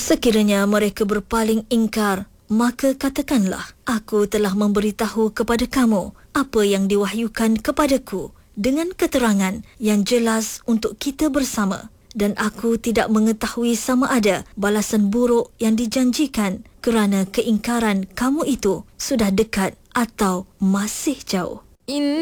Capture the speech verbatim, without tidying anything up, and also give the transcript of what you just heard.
Sekiranya mereka berpaling ingkar, maka katakanlah, aku telah memberitahu kepada kamu apa yang diwahyukan kepadaku dengan keterangan yang jelas untuk kita bersama. Dan aku tidak mengetahui sama ada balasan buruk yang dijanjikan kerana keingkaran kamu itu sudah dekat atau masih jauh. In